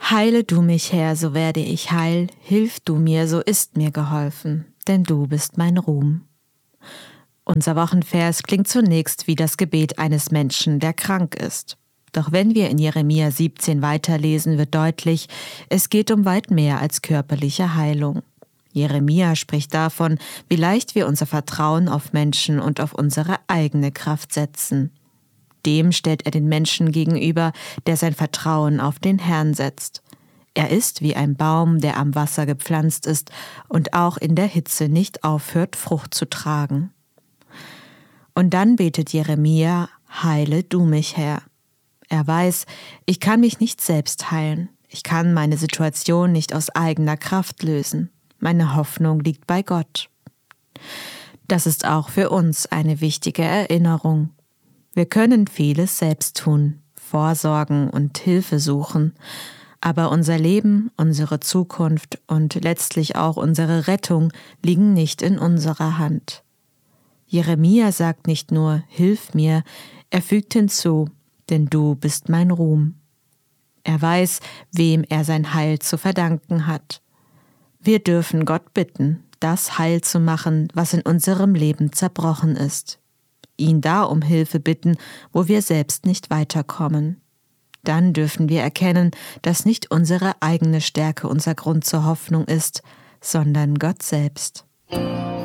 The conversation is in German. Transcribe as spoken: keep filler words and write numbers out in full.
Heile du mich, Herr, so werde ich heil, hilf du mir, so ist mir geholfen, denn du bist mein Ruhm. Unser Wochenvers klingt zunächst wie das Gebet eines Menschen, der krank ist. Doch wenn wir in Jeremia siebzehn weiterlesen, wird deutlich, es geht um weit mehr als körperliche Heilung. Jeremia spricht davon, wie leicht wir unser Vertrauen auf Menschen und auf unsere eigene Kraft setzen. Dem stellt er den Menschen gegenüber, der sein Vertrauen auf den Herrn setzt. Er ist wie ein Baum, der am Wasser gepflanzt ist und auch in der Hitze nicht aufhört, Frucht zu tragen. Und dann betet Jeremia, heile du mich, Herr. Er weiß, ich kann mich nicht selbst heilen. Ich kann meine Situation nicht aus eigener Kraft lösen. Meine Hoffnung liegt bei Gott. Das ist auch für uns eine wichtige Erinnerung. Wir können vieles selbst tun, vorsorgen und Hilfe suchen, aber unser Leben, unsere Zukunft und letztlich auch unsere Rettung liegen nicht in unserer Hand. Jeremia sagt nicht nur, hilf mir, er fügt hinzu, denn du bist mein Ruhm. Er weiß, wem er sein Heil zu verdanken hat. Wir dürfen Gott bitten, das heil zu machen, was in unserem Leben zerbrochen ist. Ihn da um Hilfe bitten, wo wir selbst nicht weiterkommen. Dann dürfen wir erkennen, dass nicht unsere eigene Stärke unser Grund zur Hoffnung ist, sondern Gott selbst.